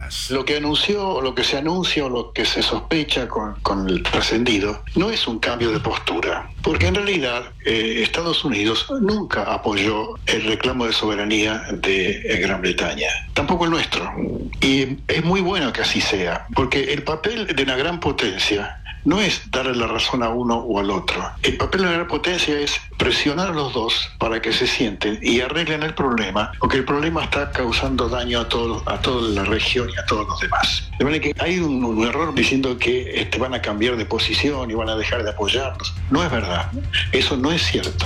Rojas. Lo que anunció, lo que se anuncia o lo que se sospecha con el trascendido no es un cambio de postura, porque en realidad Estados Unidos nunca apoyó el reclamo de soberanía de Gran Bretaña, tampoco el nuestro. Y es muy bueno que así sea, porque el papel de una gran potencia no es darle la razón a uno o al otro. El papel de la gran potencia es presionar a los dos para que se sienten y arreglen el problema, porque el problema está causando daño a toda la región y a todos los demás. De manera que hay un error diciendo que van a cambiar de posición y van a dejar de apoyarnos. No es verdad. Eso no es cierto.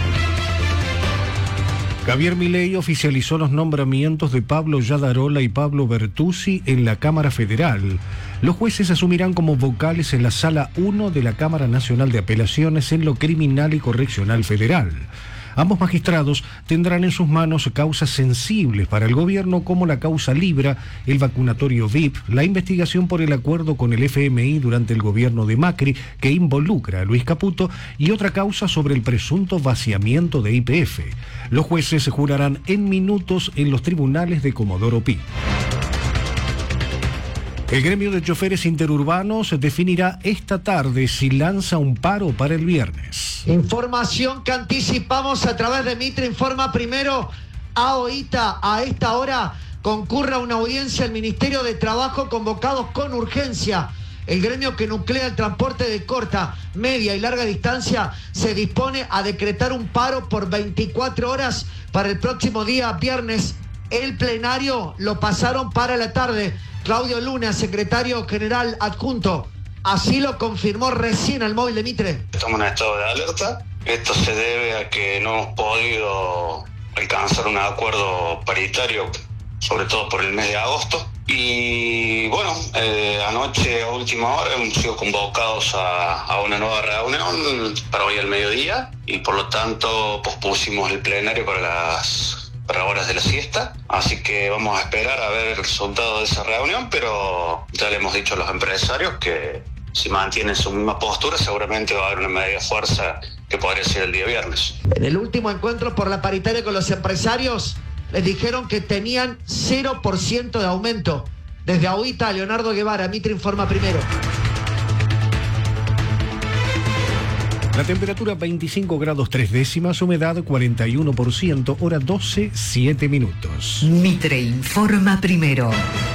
Javier Milei oficializó los nombramientos de Pablo Yadarola y Pablo Bertuzzi en la Cámara Federal. Los jueces asumirán como vocales en la Sala 1 de la Cámara Nacional de Apelaciones en lo Criminal y Correccional Federal. Ambos magistrados tendrán en sus manos causas sensibles para el gobierno como la causa Libra, el vacunatorio VIP, la investigación por el acuerdo con el FMI durante el gobierno de Macri que involucra a Luis Caputo y otra causa sobre el presunto vaciamiento de YPF. Los jueces se jurarán en minutos en los tribunales de Comodoro Pi. El gremio de choferes interurbanos definirá esta tarde si lanza un paro para el viernes. Información que anticipamos a través de Mitre Informa Primero. Ahorita, a esta hora, concurre a una audiencia el Ministerio de Trabajo convocados con urgencia. El gremio que nuclea el transporte de corta, media y larga distancia se dispone a decretar un paro por 24 horas para el próximo día viernes. El plenario lo pasaron para la tarde. Claudio Luna, secretario general adjunto, así lo confirmó recién al móvil de Mitre. Estamos en estado de alerta. Esto se debe a que no hemos podido alcanzar un acuerdo paritario, sobre todo por el mes de agosto. Y bueno, anoche a última hora hemos sido convocados a una nueva reunión para hoy al mediodía y por lo tanto pospusimos el plenario para horas de la siesta, así que vamos a esperar a ver el resultado de esa reunión, pero ya le hemos dicho a los empresarios que si mantienen su misma postura seguramente va a haber una medida de fuerza que podría ser el día viernes. En el último encuentro por la paritaria con los empresarios les dijeron que tenían 0% de aumento. Desde ahorita, Leonardo Guevara, Mitre Informa Primero. La temperatura 25 grados 3 décimas, humedad 41%, hora 12, 7 minutos. Mitre Informa Primero.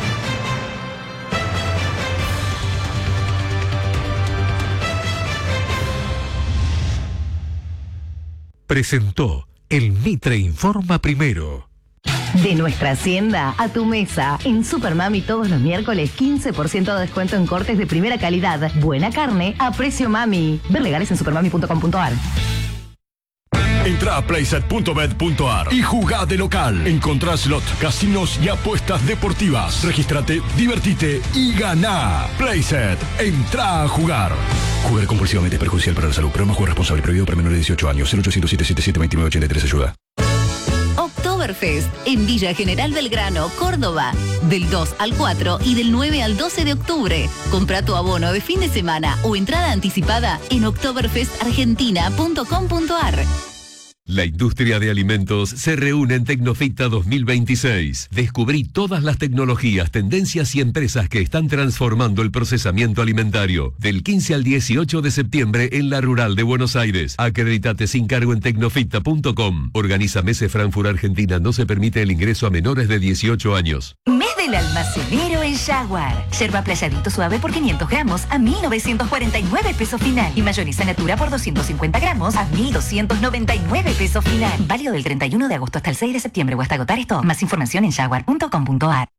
Presentó el Mitre Informa Primero. De nuestra hacienda a tu mesa. En Supermami todos los miércoles 15% de descuento en cortes de primera calidad. Buena carne a precio mami. Ver legales en supermami.com.ar. Entra a playset.bet.ar y jugá de local. Encontrá slot, casinos y apuestas deportivas. Regístrate, divertite y ganá. Playset, entra a jugar. Jugar compulsivamente es perjudicial para la salud. Programa Juego Responsable, prohibido para menores de 18 años. 0800-777-2983, ayuda. Oktoberfest en Villa General Belgrano, Córdoba, del 2 al 4 y del 9 al 12 de octubre. Compra tu abono de fin de semana o entrada anticipada en oktoberfestargentina.com.ar. La industria de alimentos se reúne en Tecnofita 2026. Descubrí todas las tecnologías, tendencias y empresas que están transformando el procesamiento alimentario. Del 15 al 18 de septiembre en la Rural de Buenos Aires. Acredítate sin cargo en tecnofita.com. Organiza Mese Frankfurt Argentina. No se permite el ingreso a menores de 18 años. Mes del almacenero en Jaguar. Yerba playadito suave por 500 gramos a 1.949 pesos final. Y mayonesa natura por 250 gramos a 1.299 pesos final. Válido del 31 de agosto hasta el 6 de septiembre o hasta agotar esto. Más información en jaguar.com.ar.